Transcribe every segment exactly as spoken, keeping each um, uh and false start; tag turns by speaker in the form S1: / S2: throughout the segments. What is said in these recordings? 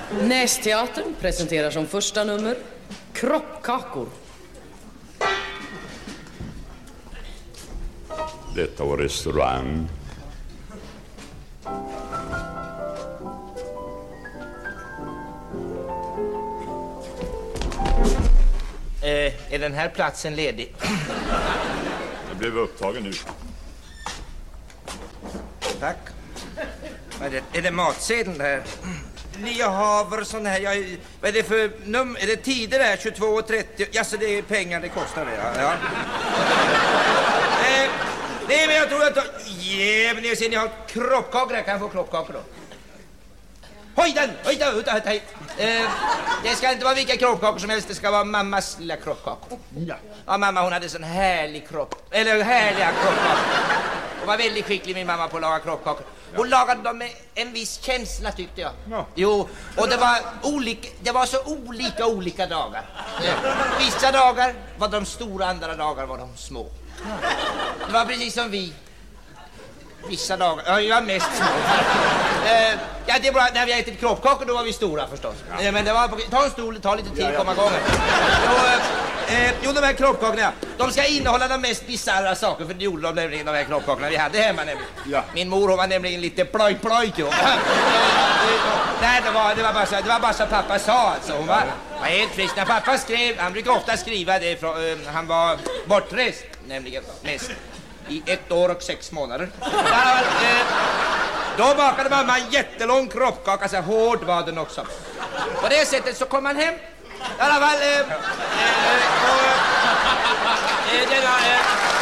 S1: Nästeatern presenterar som första nummer Kroppkakor.
S2: Detta var restaurang.
S3: Eh, är den här platsen ledig?
S2: Jag blev upptagen nu.
S3: Tack. Är det, är det matsedeln där? Ni har sån här, jag, vad är det för nummer? Är det tider där? tjugotvå och trettio? Ja, så det är pengar det kostar det, ja. ja. eh, nej, men jag tror att... Ja, men jag ser ni har kroppkakor här. Kan jag få kroppkakor då? Hoj den! Hoj den! Hoj den! Hoj den. Eh, det ska inte vara vilka kroppkakor som helst. Det ska vara mammas lilla kroppkakor. Ja. Ja, mamma hon hade sån härlig kropp. Eller härliga kroppkakor. Hon var väldigt skicklig min mamma på att laga kroppkakor. Hon lagade dem med en viss känsla tyckte jag. Ja. Jo, och det var olika, det var så olika olika dagar. Vissa dagar var de stora, andra dagar var de små. Det var precis som vi. Vissa dagar, ja jag var mest små. uh, Ja det är bra, när vi har ätit kroppkakor då var vi stora förstås. Ja. uh, Men det var, på, ta en stol, ta lite tid, ja, ja. komma igång. uh, uh, Jo de här kroppkakorna, de ska innehålla de mest bizarra saker. För det gjorde de nämligen, de här kroppkakorna vi hade hemma nämligen. Ja. Min mor hon var nämligen lite ploj ploj uh, uh, Nej det var, det var bara så, det var bara så pappa sa alltså. Hon var, var helt frisk. När pappa skrev, han brukar ofta skriva det från, uh, han var bortrest nämligen mest i ett år och sex månader. Där, eh, då bakade mamma en jättelång kroppkaka, så hård var den också. På det sättet så kom han hem. I alla fall, eh, eh, och, eh, denna, eh,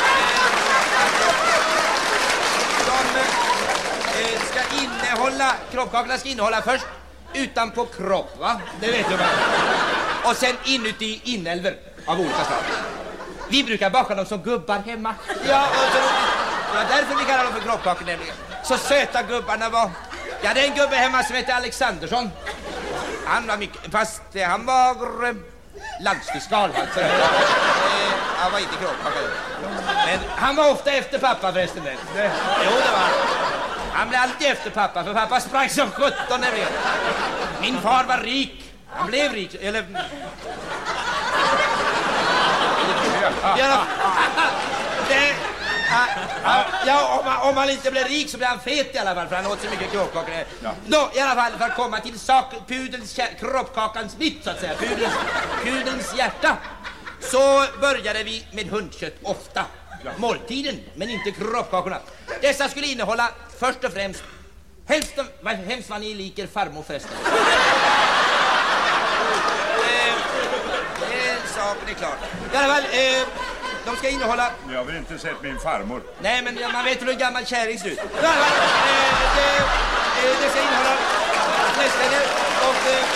S3: de eh, ska innehålla, kroppkakorna ska innehålla först utanpå kropp, va? Det vet du va? Och sen inuti inälver av olika slag. Vi brukar baka dem som gubbar hemma. Ja, och så, det var därför vi kallar dem för kroppkakor nämligen. Så söta gubbarna var. Ja, det är en gubbe hemma som heter Alexandersson. Han var mycket, fast eh, han var eh, landsfiskal alltså. eh, Han var inte kroppkakor. Men han var ofta efter pappa förresten. Det, jo, det var han. Han blev alltid efter pappa, för pappa sprang som sjutton nämligen. Min far var rik. Han blev rik, eller... Ja, det, uh, ja om, man, om man inte blir rik så blir han fet i alla fall, för han åt så mycket kroppkakor. Ja. Då, i alla fall, för att komma till sak, pudels, kroppkakans mitt så att säga, pudels, pudels hjärta, så började vi med hundkött ofta. Ja. Måltiden, men inte kroppkakorna. Dessa skulle innehålla först och främst hälften, vad hemskt vad ni liker farmor förresten. Saken är klar. I alla fall, eh, de ska innehålla...
S2: Jag har väl inte sett min farmor.
S3: Nej, men ja, man vet hur en gammal kärring ser ut. I alla fall, eh, det, eh, det ska innehålla fläskländer och... Eh,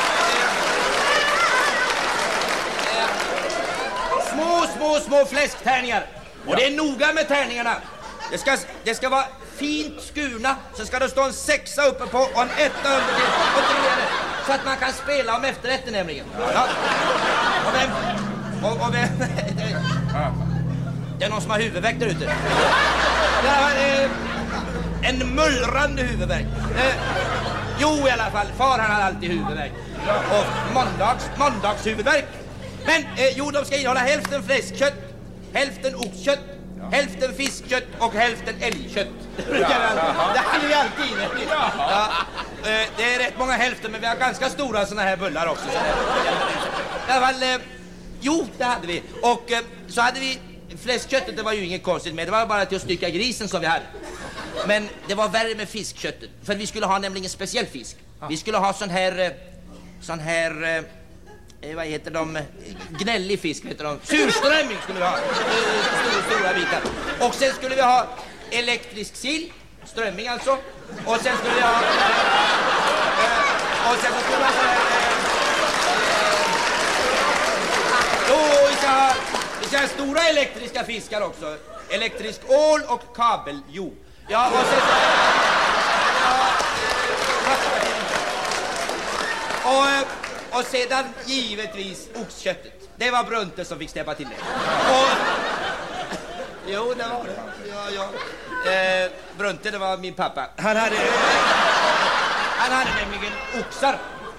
S3: eh, små, små, små fläsktärningar. Och det är noga med tärningarna. Det ska, det ska vara fint skurna. Så ska det stå en sexa uppe på och en etta under till. Och till så att man kan spela om efterrätten nämligen. Ja. Och vem... Och, och vem... Det är någon som har huvudvärk där ute. Ja, eh, en mullrande huvudvärk. Eh, jo, i alla fall. Far han har alltid huvudvärk. Och måndags, måndags huvudvärk. Men, eh, jo, de ska innehålla hälften fläskkött, hälften oxkött, hälften fiskkött och hälften älgkött. Ja, det hade vi alltid inne. Ja, eh, det är rätt många hälften, men vi har ganska stora såna här bullar också. Så i alla fall, eh, jo, det hade vi. Och eh, så hade vi fläskköttet, det var ju inget konstigt med. Det var bara till att stycka grisen som vi hade. Men det var värre med fiskköttet. För vi skulle ha nämligen speciell fisk. Vi skulle ha sån här, eh, sån här... Eh, vad heter de? Gnällig fisk heter de. Surströmming skulle vi ha. Stora, stora bitar. Och sen skulle vi ha elektrisk sill. Strömming alltså. Och sen skulle vi ha... Eh, och sen skulle vi ha sån här... Jo, eh, vi ska ha... Vi ska ha stora elektriska fiskar också. Elektrisk ål och kabeljo. Ja, och sen... Ja, och... Och sedan givetvis oxköttet. Det var Brunte som fick stäppa till det. Och, jo, det var det. Ja, ja. Eh, Brunte, det var min pappa. Han hade, han hade nämligen oxar.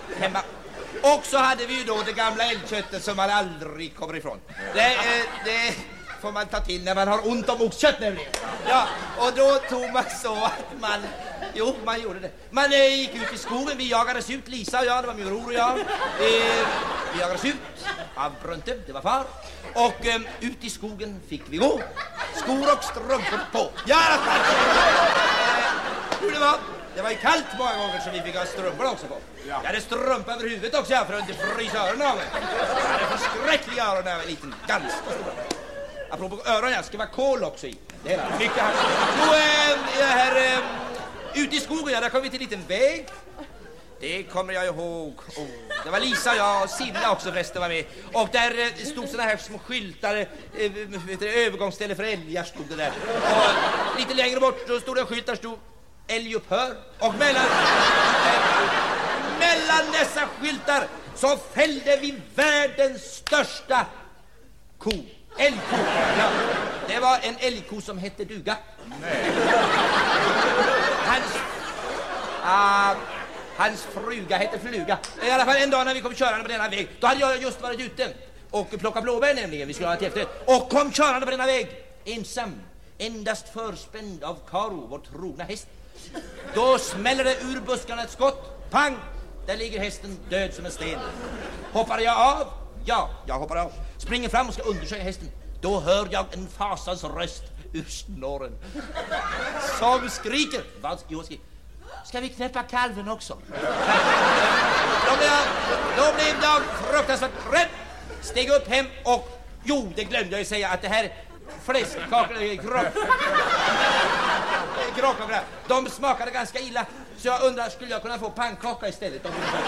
S3: hemma. Och så hade vi ju då det gamla älgköttet som man aldrig kommer ifrån. Det, eh, det får man ta till när man har ont om oxkött nämligen. Ja, och då tog man så att man... Jo, man gjorde det. Man eh, gick ut i skogen, vi jagades ut, Lisa och jag, det var min bror och jag. Eh, vi jagades ut av Brunte, det var far. Och eh, ut i skogen fick vi gå. Skor och strumpor på. Ja, hur det var? Det var ju kallt många gånger så vi fick ha strumpor också på. Jag hade strumpor över huvudet också ja, för att inte frysa öronen av mig. Jag hade förskräckliga öron när jag var liten, ganska stora. Apropå öron, jag ska vara kol också i. Det hela mycket här. Jo, äh, här... Äh, ute i skogen, ja, där kom vi till en liten väg. Det kommer jag ihåg. Oh, det var Lisa, jag och Silla också förresten var med. Och där eh, stod såna här små skyltar, eh, vet du, övergångsställe för älgar stod det där. Och lite längre bort då stod det en skylt där stod älgupphör. Och mellan, eh, mellan dessa skyltar så fällde vi världens största ko. Älgko. Ja, det var en älgko som hette Duga. Nej. Hans... Uh, Hans fruga hette Fluga. I alla fall en dag när vi kom körande på denna väg, då hade jag just varit ute och plockat blåbär nämligen. Vi skulle ha ett efterrätt. Och kom körande på denna väg, ensam, endast förspänd av Karo, vår trogna häst. Då smäller det ur buskarna ett skott. Pang! Där ligger hästen död som en sten. Hoppade jag av? Ja, jag hoppade av. Springer fram och ska undersöka hästen. Då hör jag en fasans röst ur snåren som skriker. Vad? Jo, skriker. Ska vi knäppa kalven också? Då blev jag, då blev jag fruktansvärt rädd. Steg upp hem och... Jo, det glömde jag ju säga att det här fläskkakorna, kropp, kroppkakorna, de smakade ganska illa. Så jag undrar, skulle jag kunna få pannkaka istället?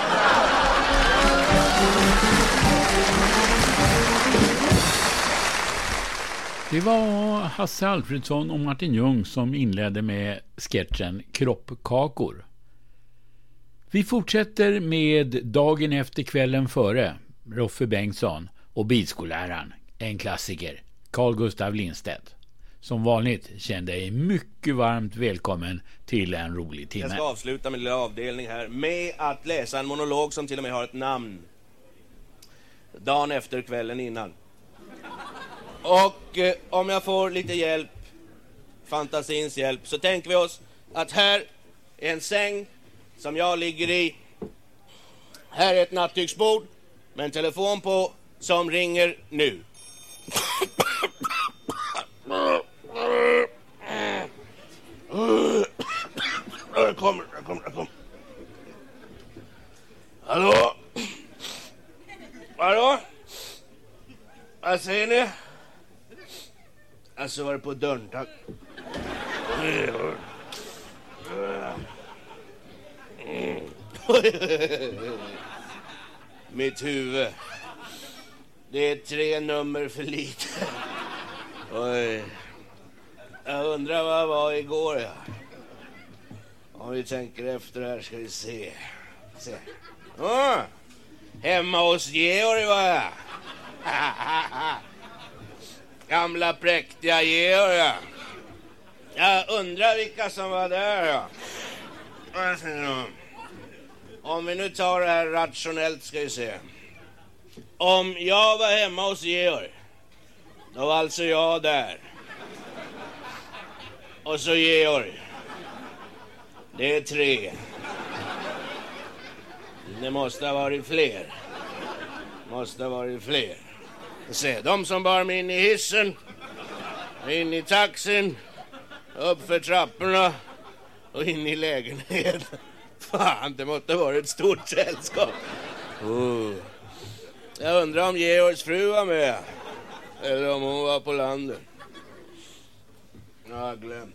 S4: Det var Hasse Alfredsson och Martin Ljung som inledde med sketchen Kroppkakor. Vi fortsätter med Dagen efter kvällen före, Roffe Bengtsson och bilskolläraren, en klassiker, Carl Gustav Lindstedt. Som vanligt kände jag mycket varmt välkommen till en rolig timme.
S5: Jag ska avsluta min lilla avdelning här med att läsa en monolog som till och med har ett namn. Dagen efter kvällen innan. Och eh, om jag får lite hjälp, fantasins hjälp, så tänker vi oss att här är en säng som jag ligger i. Här är ett nattduksbord med en telefon på som ringer nu. Jag kommer, jag kommer, jag kommer. Hallå? Hallå? Vad säger ni? Alltså var det på dörren, tack. Mitt huvud. Det är tre nummer för lite. Oj. Jag undrar vad jag var igår, ja. Om vi tänker efter här ska vi se. se. Oh, hemma hos Georg var jag. Gamla präktiga Georg, ja. Jag undrar vilka som var där, ja. Om vi nu tar det här rationellt ska vi se. Om jag var hemma hos Georg, då var alltså jag där. Och så Georg. Det är tre. Det måste ha varit fler. Måste ha varit fler. Se, de som bar mig in i hissen, in i taxin, upp för trapporna och in i lägenheten. Fan, det måste ha varit ett stort sällskap. Oh. Jag undrar om Georgs fru var med. Eller om hon var på landet. Jag har glömt.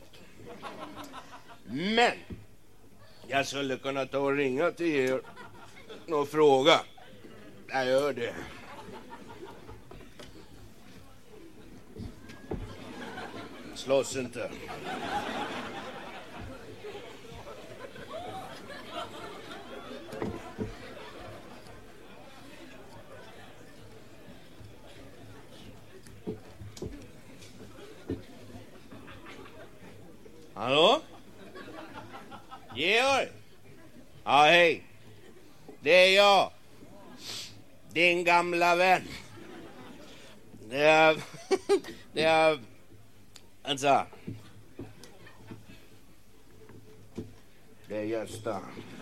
S5: Men jag skulle kunna ta och ringa till Georg och fråga. Jag gör det. Slåss inte. Hallå? Georg? Ja, hej. Det är jag. Din gamla vän. Det är... Det är... Alltså. Det är Gösta.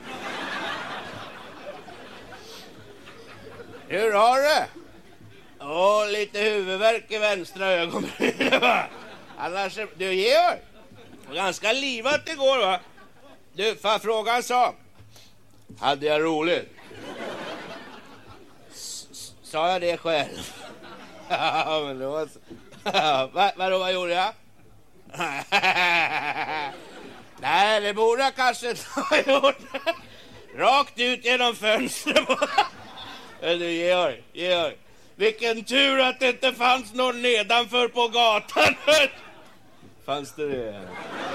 S5: Hur har du? Åh, lite huvudvärk i vänstra ögonbrynet, va? Annars... är- Du, Georg. Ganska livat igår, va? Du, får jag fråga en sak? Hade jag roligt? S- s- Sa jag det själv? Ja, men det var... så- Va, vadå, vad gjorde jag? Nej, det borde jag kanske inte ha gjort. Rakt ut genom fönstret. Men du, Georg, Georg. Vilken tur att det inte fanns någon nedanför på gatan. Fanns det det?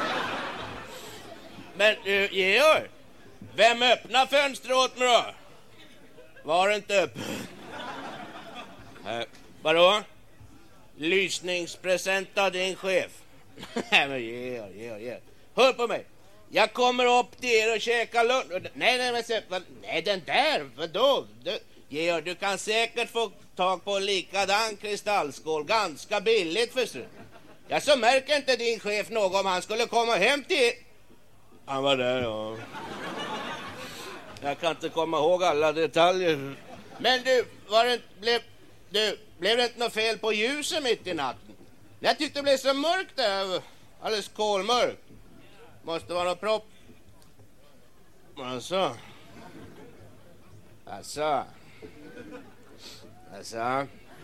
S5: Men du, Georg. Vem öppnar fönstret åt mig då? Var det inte öppet? Eh, vadå? Lysningspresent av din chef. Nej, men Georg, Georg, Georg. Hör på mig. Jag kommer upp till er och käkar lunch. Nej, nej, men se, vad, nej, den där, vadå? Du, Georg, du kan säkert få tag på en likadan kristallskål ganska billigt för sig. Jag så märker inte din chef något om han skulle komma hem till... Han var där, ja. Jag kan inte komma ihåg alla detaljer. Men du, var det, blev, du, blev det inte något fel på ljuset mitt i natten? Jag tyckte det blev så mörkt där. Alldeles kolmörkt. Måste vara något propp. Alltså. Alltså. Alltså.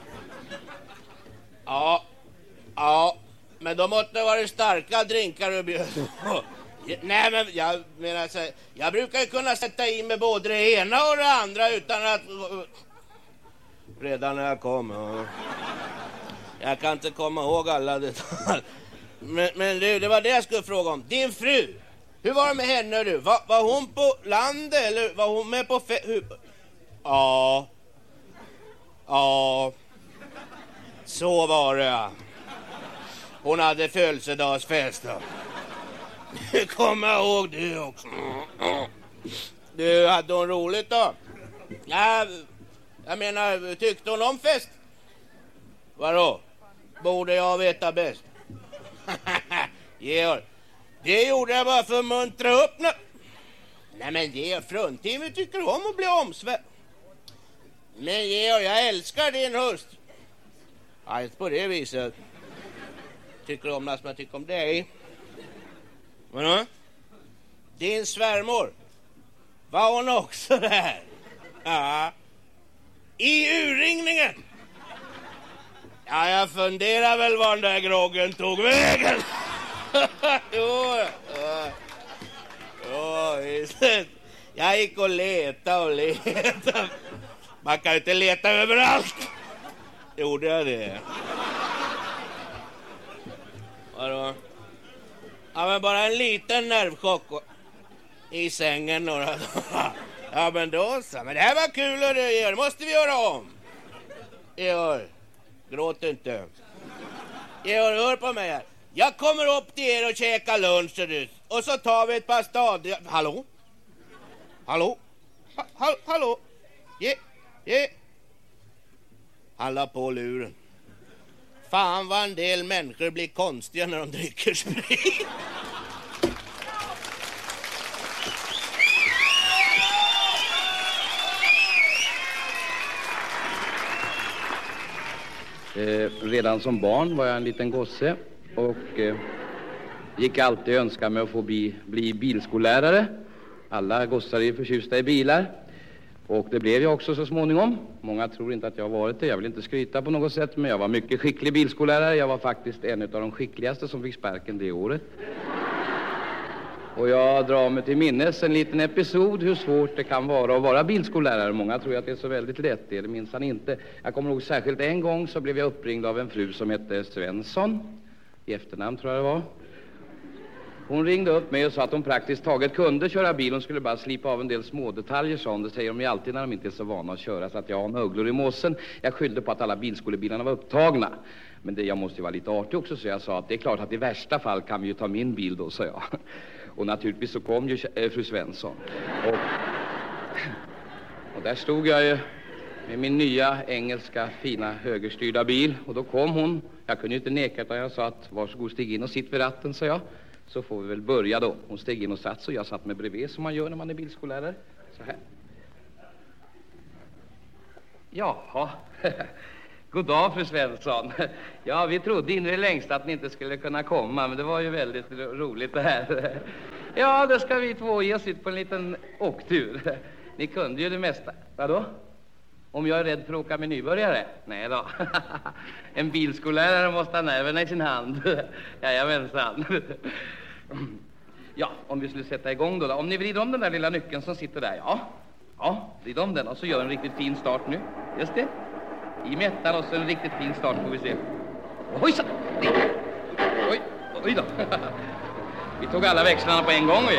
S5: Ja. Ja. Men då måste det vara starka drinkar och bjöd. Nej, men jag menar så här, jag brukar ju kunna sätta in med både det ena och det andra utan att... Redan när jag kom. Ja. Jag kan inte komma ihåg alla detaljer. Men, men du, det var det jag skulle fråga om. Din fru, hur var det med henne du? Var, var hon på landet eller var hon med på fe... Hur... Ja. Ja. Så var det, ja. Hon hade födelsedagsfest då. Du kommer ihåg du också. Du, hade hon roligt då? Ja, jag menar, tyckte hon om fest? Vadå? Borde jag veta bäst? Georg, det gjorde jag bara för att muntra upp nu. Nej men Georg, fruntimmer tycker om att bli omsvärd. Men Georg, jag älskar din hust. Ja, inte på det viset. Tycker om när jag tycker om dig. Vadå? Din svärmor. Var hon också där? Ja. I urringningen. Ja, jag funderar väl var den där groggen tog vägen. Jo, ja. Ja, visst. Jag gick och letade och letade. Man kan ju inte leta överallt. Gjorde jag det? Vadå? Ja, men bara en liten nervchock i sängen några dagar. Ja, men då så. Men det här var kul och det gör. Det måste vi göra om. Georg, gråt inte. Georg, hör på mig här. Jag kommer upp till er och käkar lunch och så tar vi ett par stadiga... Hallå? Hallå? Ha, ha, hallå? Ge, ge. Han la på luren. Fan vad en del människor blir konstiga när de dricker sprit.
S6: Eh, redan som barn var jag en liten gosse och eh, gick alltid önska mig att få bli, bli bilskollärare. Alla gossar är förtjusta i bilar. Och det blev jag också så småningom. Många tror inte att jag har varit det. Jag vill inte skryta på något sätt, men jag var mycket skicklig bilskollärare. Jag var faktiskt en av de skickligaste som fick sparken det året. Och jag drar mig till minnes en liten episod hur svårt det kan vara att vara bilskollärare. Många tror att det är så väldigt lätt. Det är det minns han inte. Jag kommer ihåg särskilt en gång så blev jag uppringd av en fru som hette Svensson. I efternamn tror jag det var. Hon ringde upp mig och sa att hon praktiskt taget kunde köra bil. Hon skulle bara slipa av en del små detaljer, sa hon. Det säger de ju alltid när de inte är så vana att köra. Så att jag har möglor i måsen. Jag skyllde på att alla bilskolebilarna var upptagna. Men det, jag måste ju vara lite artig också, så jag sa att det är klart att i värsta fall kan vi ju ta min bil då, sa jag. Och naturligtvis så kom ju äh, fru Svensson. Och Och där stod jag ju med min nya engelska fina högerstyrda bil. Och då kom hon. Jag kunde ju inte neka utan jag sa att varsågod stig in och sitt vid ratten, sa jag. Så får vi väl börja då. Hon steg in och satt så jag satt med bredvid som man gör när man är bilskollärare. Så här. Jaha. God dag, fru Svensson. Ja, vi trodde in i det längsta att ni inte skulle kunna komma, men det var ju väldigt ro- roligt det här. Ja, då ska vi två ge oss ut på en liten åktur. Ni kunde ju det mesta. Vadå? Om jag är rädd för att åka med nybörjare? Nej då. En bilskollärare måste ha nerverna i sin hand. Jajamensan. Ja, om vi skulle sätta igång då, då. Om ni vrider om den där lilla nyckeln som sitter där, ja. Ja, vrid om den och så gör en riktigt fin start nu. Just det. I mättan och så en riktigt fin start får vi se. Oj, så. Oj, oj då. Vi tog alla växlarna på en gång. Vi.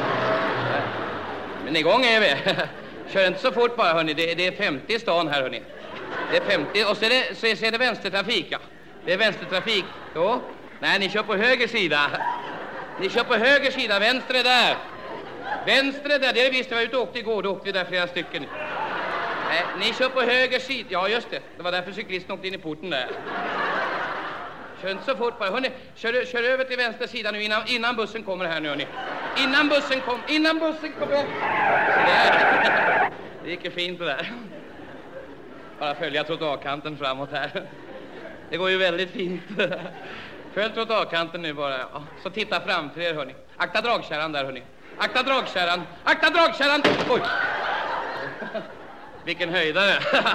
S6: Men igång är vi. Kör inte så fort bara, hörni. Det, det är femtio i stan här, hörni. Det är femtio. Och så är det, så är, så är det vänstertrafik, ja. Det är vänstertrafik. Jo. Nej, ni kör på höger sida. Ni kör på höger sida. Vänster är där. Vänster är där. Det är det visst. Vi var ute och åkte igår. Då åkte vi där flera stycken. Nej, ni kör på höger sida. Ja, just det. Det var därför cyklisten åkte in i porten där. Kör inte så fort bara. Hörni, kör, kör över till vänster sida nu innan, innan bussen kommer här nu, hörni. Innan bussen kom, innan bussen kommer. Det gick ju fint det där. Bara följa trottoarkanten framåt här. Det går ju väldigt fint. Följ trottoarkanten nu bara. Ja. Så titta framför er, hörni. Akta dragkärran där, hörni. Akta dragkärran. Akta dragkärran. Oj. Vilken höjdare.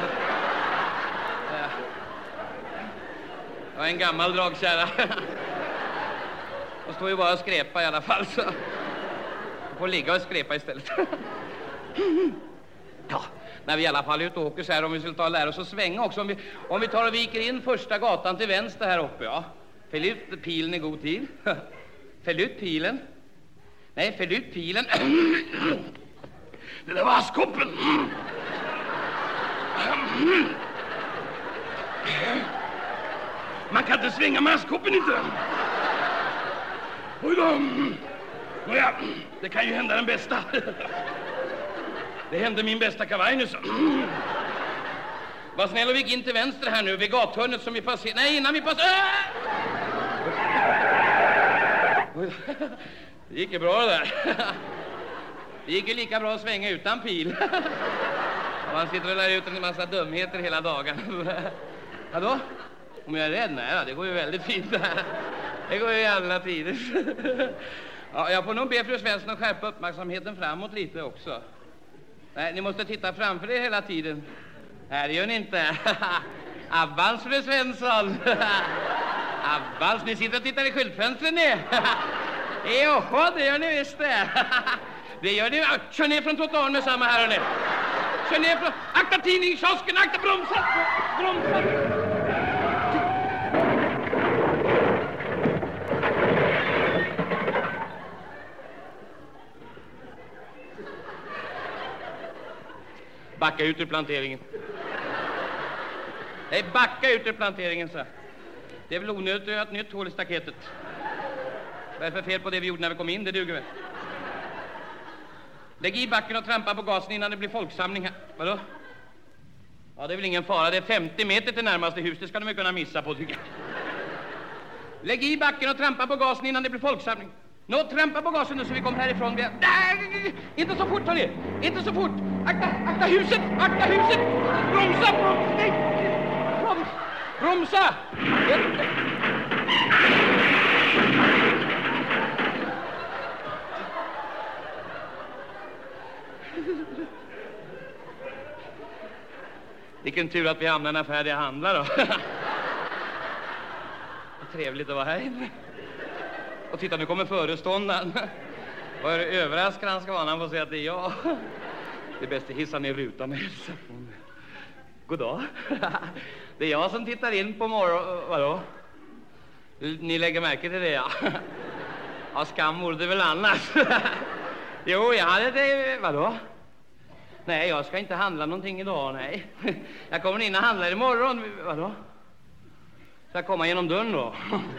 S6: Det var en gammal dragkärra. Och står ju bara och skräpa i alla fall, så jag får ligga och skräpa istället. Ja, när vi i alla fall är ute och åker så här, om vi skulle ta och lära oss att svänga också. Om vi, om vi tar och viker in första gatan till vänster här uppe, ja. Fäll ut pilen i god tid. Fäll ut pilen. Nej, fäll ut pilen. Det där var askkoppen. Man kan inte svänga med askkoppen inte. Oj då. Nåja, det kan ju hända den bästa. Det hände min bästa kavaj nu så. Var snäll och vik in till vänster här nu vid gathörnet som vi passerar. Nej, innan vi passerar. Det gick ju bra det där. Det gick ju lika bra att svänga utan pil. Man sitter och lär ut en massa dumheter hela dagen. Hallå? Om jag är rädd? Nej, det går ju väldigt fint det här. Det går ju i alla tider. Ja, jag får nog be fru Svensson att skärpa uppmärksamheten framåt lite också. Nej, ni måste titta framför er hela tiden. Här gör ni inte. Abbans, fru Svensson. Abbans, ni sitter och tittar i skyltfönstret ni. Jaha, det gör ni visst det. Det gör ni. Kör ner från trottoaren med samma här, hörni. Kör ner från... Akta tidningskiosken, akta bromsa. Bromsa. Backa ut ur planteringen. Nej, backa ut ur planteringen, så. Det är väl onödigt att göra ett nytt hål i staketet. Vad är det för fel på det vi gjorde när vi kom in? Det duger väl. Lägg i backen och trampa på gasen innan det blir folksamling här. Vadå? Ja, det är väl ingen fara. Det är femtio meter till närmaste hus. Det ska de ju kunna missa på, tycker jag. Lägg i backen och trampa på gasen innan det blir folksamling. Nå, trampa på gasen nu så vi kommer härifrån. Vi är... Nej, inte så fort, hörni. Inte så fort. Akta, akta huset, akta huset. Bromsa, bromsa. Nej. Broms, bromsa. Vilken tur att vi hamnar i en affär där jag handlar då. Trevligt att vara här inne. Och titta, nu kommer föreståndaren. Vad är det överraskande han ska vara när han får säga att det är jag. Det är bäst att hissa ner rutan och hälsa på mig. God dag. Det är jag som tittar in på morgon... Vadå? Ni lägger märke till det, ja. Ja, skam vore det väl annars. Jo, jag hade det... Vadå? Nej, jag ska inte handla någonting idag, nej. Jag kommer in och handlar imorgon. Vadå? Ska jag komma genom dörren då?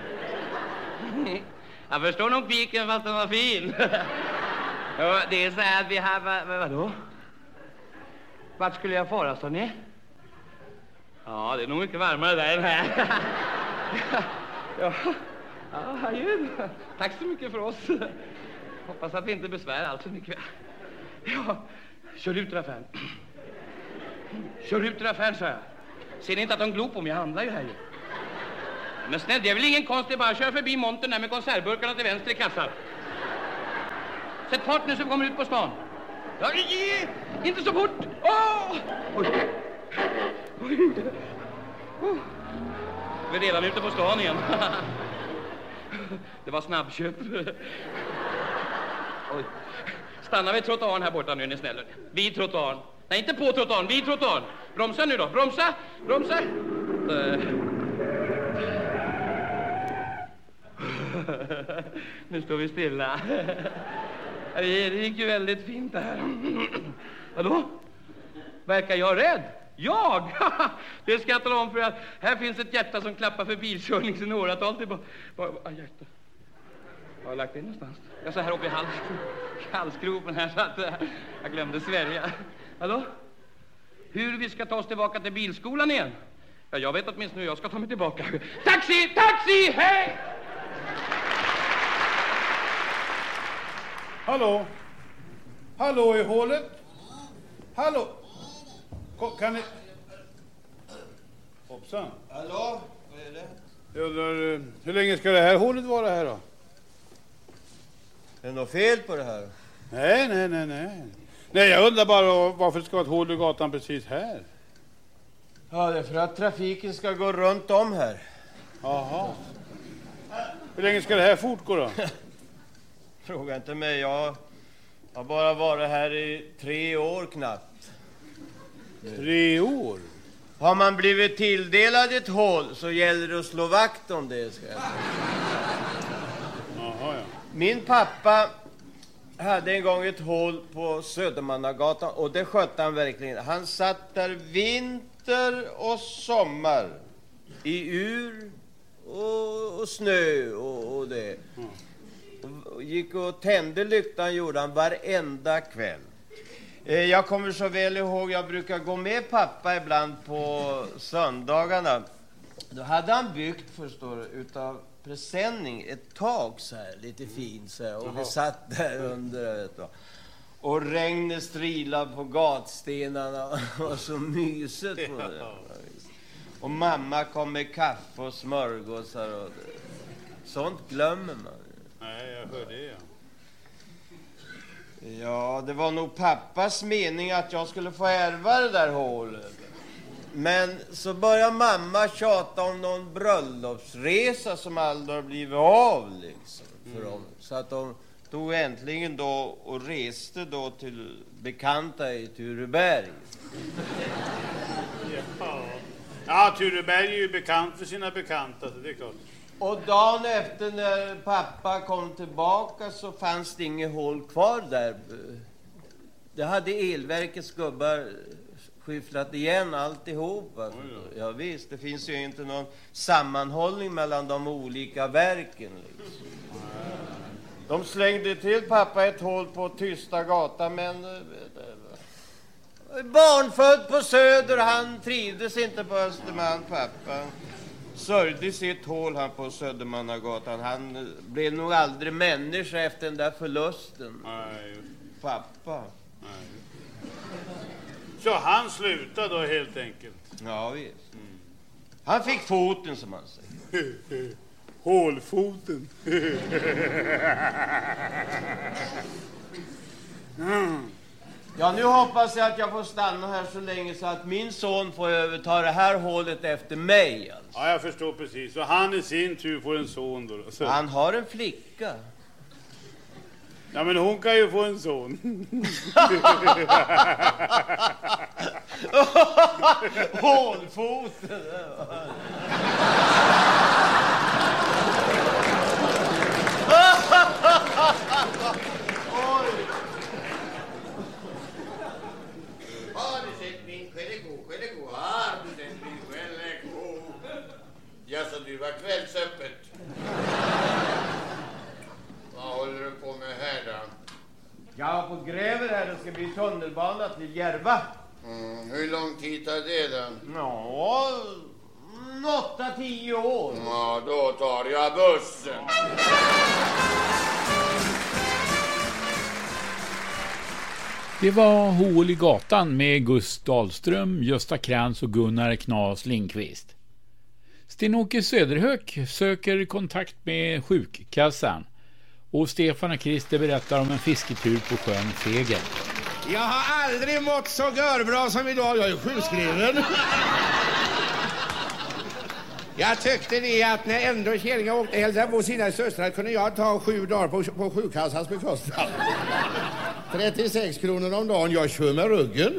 S6: Jag förstår nog piken fast den var fin. Ja, det är så här att vi har... Vad, vadå? Vart skulle jag fara, sa ni? Ja, det är nog mycket varmare där än här. Ja, ja, adjö. Tack så mycket för oss. Hoppas att vi inte besvär allt för mycket. Ja, kör ut ur affären. Kör ut ur affären, sa jag. Ser ni inte att de glor på mig? Jag handlar ju här ju. Men snäll, det är väl ingen konst, det är bara att köra förbi montern där med konservburkarna till vänster i kassan. Sätt fart nu så vi kommer ut på stan. Ja, ge, inte så fort! Åh! Oj! Oj! Oh. Vi är redan ute på stan igen. Det var snabbköp. Oj. Stanna vid trottoaren här borta nu, är ni snälla. Vid trottoaren. Nej, inte på trottoaren, vid trottoaren. Bromsa nu då, bromsa, bromsa. Uh. Nu står vi stilla. Det gick ju väldigt fint det här. Hallå? Verkar jag rädd? Jag? Det ska jag tala om för att här finns ett hjärta som klappar för bilkörning sedan åratal tillbaka. Var har hjärta? Var har jag lagt det någonstans? Jag så här uppe i hals, halsgropen här så att uh, jag glömde svälja. Hallå? Hur vi ska ta oss tillbaka till bilskolan igen? Ja, jag vet åtminstone hur jag ska ta mig tillbaka. Taxi! Taxi! Hej!
S7: Hallå? Hallå i hålet? Hallå? Ko- kan ni... Hoppsan.
S3: Hallå? Vad är det?
S7: Jag undrar, eh, hur länge ska det här hålet vara här då?
S3: Är det något fel på det här?
S7: Nej, nej, nej, nej. Nej, jag undrar bara varför det ska vara ett hål i gatan precis här.
S3: Ja, det är för att trafiken ska gå runt om här.
S7: Jaha. Hur länge ska det här fortgå då?
S3: Fråga inte mig, jag har bara varit här i tre år knappt.
S7: Tre år?
S3: Har man blivit tilldelad ett hål så gäller det att slå vakt om det, ska jag säga.
S7: Jaha, ja.
S3: Min pappa hade en gång ett hål på Södermannagatan och det skötte han verkligen. Han satt där vinter och sommar i ur och, och snö och, och det. Mm. Och gick och tände lyktan gjorde han varenda kväll. Eh, jag kommer så väl ihåg, jag brukar gå med pappa ibland på söndagarna. Då hade han byggt, förstår du, utav presenning ett tak så här, lite fint så här. Och Jaha. Vi satt där under, vet du. Och regnet strilade på gatstenarna och så mysigt på det. Och mamma kom med kaffe och smörgåsar och det. Sånt glömmer man.
S7: Nej, jag hör det, ja.
S3: Ja, det var nog pappas mening att jag skulle få ärva det där hålet. Men så började mamma tjata om någon bröllopsresa som aldrig har blivit av liksom, för mm. dem. Så att de tog äntligen då och reste då till bekanta i Tureberg.
S7: Ja, ja Tureberg är ju bekant för sina bekanta, så det är klart.
S3: Och dagen efter när pappa kom tillbaka så fanns det inget hål kvar där. Det hade elverkets gubbar skyfflat igen alltihopa. Ja visst, det finns ju inte någon sammanhållning mellan de olika verken. Liksom. De slängde till pappa ett hål på Tysta gatan, men barnfödd på Söder, han trivdes inte på Östermalm, pappa. Sörjde sitt hål han på Södermannagatan. Han blev nog aldrig människa efter den där förlusten.
S7: Nej.
S3: Pappa.
S7: Nej. Så han slutade då helt enkelt?
S3: Ja, visst. Mm. Han fick foten, som man säger.
S7: Hålfoten. mm.
S3: Ja, nu hoppas jag att jag får stanna här så länge så att min son får överta det här hålet efter mig. Alltså.
S7: Ja, jag förstår precis. Och han i sin tur får en son då. Så.
S3: Han har en flicka.
S7: Ja, men hon kan ju få en son.
S3: Hålfoten. Oj.
S5: Har du sett min skällego, skällego? Har du sett min skällego? Ja, så du var kvällsöppet. Vad håller du på med här då?
S3: Jag har på gräver här, det ska bli tunnelbana till Järva.
S5: Mm, hur lång tid tar det då?
S8: Ja, åtta, tio år.
S5: Ja, då tar jag bussen.
S4: Det var Hål i gatan med Gust Dahlström, Gösta Krantz och Gunnar Knas Lindqvist. Sten-Åke Söderhök söker kontakt med sjukkassan och Stefan och Christer berättar om en fisketur på sjön Fegen.
S8: Jag har aldrig mått så görbra som idag. Jag är sjukskriven. Jag tyckte det att när ändå Kjellinga åkte hälsa på sina systrar kunde jag ta sju dagar på, på sjukkassans bekostnad. trettiosex kronor om dagen. Jag kör med ryggen.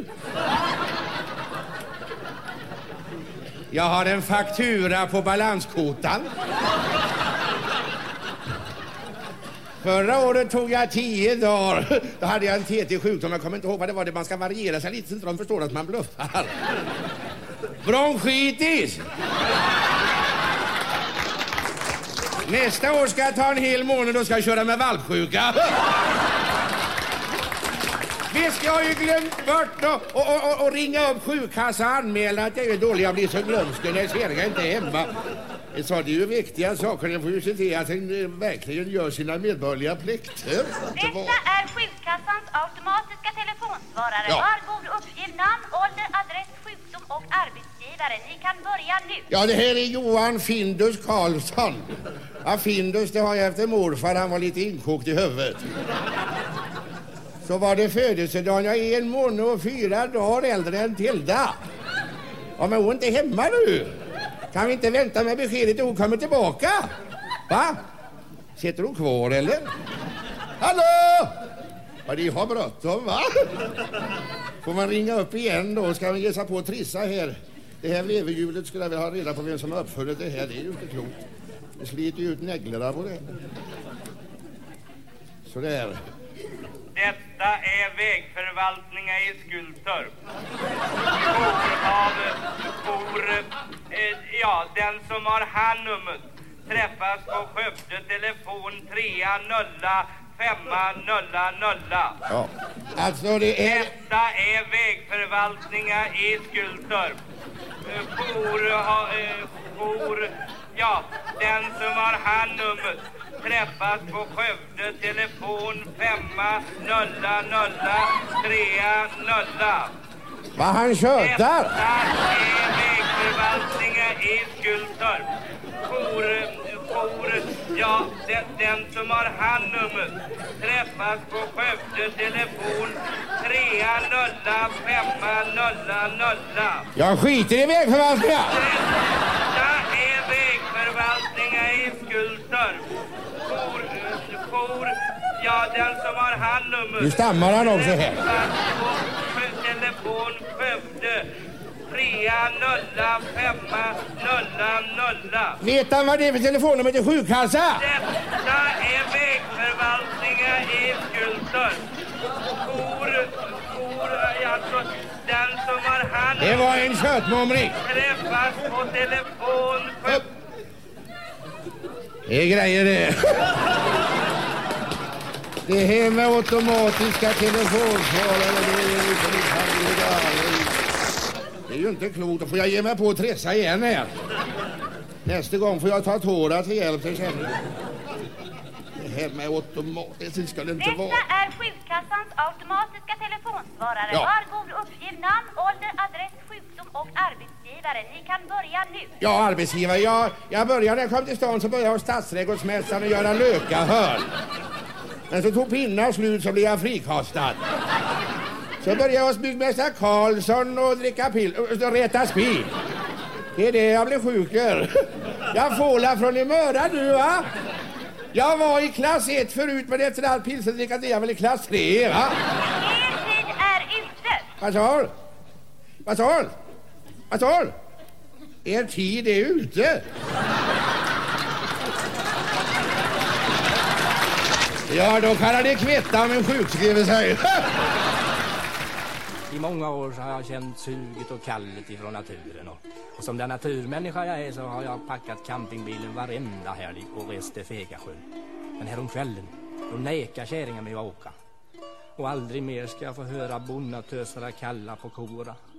S8: Jag har en faktura på balanskotan. Förra året tog jag tio dagar. Då hade jag en T T-sjukdom. Jag kommer inte ihåg vad det var. Det man ska variera sig lite så inte de förstår att man bluffar. Bronchitis! Nästa år ska jag ta en hel månad. Då ska jag köra med valpsjuka. Vi ska ju glömt bort och, och, och, och ringa upp sjukkassan och anmäla att jag är dålig. Jag blir så glömsken när Kjellinga inte är hemma. Så det är ju viktiga saker. Jag får ju se till att han verkligen gör sina medborgerliga plikter.
S9: Detta är sjukkassans automatiska telefonsvarare.
S8: Ja.
S9: Var god uppgiv namn, ålder, adress, sjukdom och arbetsgivare. Ni kan börja nu.
S8: Ja, det här är Johan Findus Karlsson. Ja, Findus, det har jag efter morfar. Han var lite inkokt i huvudet. Så var det födelsedagen. Jag är en månad och fyra dagar äldre än Tilda. Ja, men hon är inte hemma nu. Kan vi inte vänta med beskedet hon kommer tillbaka? Va? Sitter hon kvar eller? Hallå? Ja, de har bråttom, va? Får man ringa upp igen då? Ska man ge sig på att trissa här? Det här leverhjulet skulle jag vilja ha reda på vem som har uppfunnit det här. Det är ju inte klokt. Det sliter ju ut näglarna på det. Sådär.
S10: Detta är vägförvaltningen i Skultorp. Av for, eh, ja, den som har handnumret träffas på Skövde telefon tre noll fem noll noll.
S8: Ja, alltså det är...
S10: Detta är vägförvaltningen i Skultorp. Eh, For, ha, eh, for, ja, den som har handnumret träffas på Skövde telefon fem noll noll tre noll.
S8: Vad han tjötar?
S10: Detta är vägförvaltningen i Skultorp. For, for, ja, den, den som har handnumret träffas på Skövde telefon tre noll fem noll noll.
S8: Jag skiter i vägförvaltningen.
S10: Detta är vägförvaltningen i Skultorp. For, for, ja, den som har handnumret.
S8: Nu stammar han också här.
S10: Telefon Skövde tre noll fem noll noll.
S8: Vet han vad det är för telefonnummer till sjukkassa?
S10: Detta är vägförvaltningen i Skultorp. For, for, alltså den som har handnumret.
S8: Det var en köttmumring.
S10: Träffas på telefon Skövde.
S8: Det är grejer det. Det här med automatiska telefonsvarare, det är ju inte det är ju inte klokt. Då får jag ge mig på att trissa igen här. Nästa gång får jag ta tårar till hjälp till känner. Det här med automatiskt ska det inte vara.
S9: Detta är sjukkassans automatiska telefonsvarare.
S8: Ja.
S9: Var god uppgiv namn, ålder, adress, sjukdom och arbetsgivare. Ni kan börja nu.
S8: Ja, arbetsgivare. Jag, jag började när jag kom till stan så började jag hos stadsträdgårdsmästaren och göra lökahörn. Men så tog pinnar slut så blev jag frikastad. Så började jag hos byggmästare Karlsson och dricka piller och rätta spil. Det är det jag blev sjuker. Jag fålar från i Möra nu, va? Jag var i klass ett förut, men efter allt pilsendrickat är jag väl i klass tre, va?
S9: Er tid är ute.
S8: Vad sa du? Vad sa du? Vad sa du? Er tid är ute. Ja, då kan det kvitta om en sjukskriver sig.
S11: I många år så har jag känt suget och kallet ifrån naturen. Och, och som den naturmänniska jag är så har jag packat campingbilen varenda helg och rest till Fegasjön. Men härom kvällen, då nekar kärringen mig att åka. Och aldrig mer ska jag få höra bonnatösarna kalla på kora.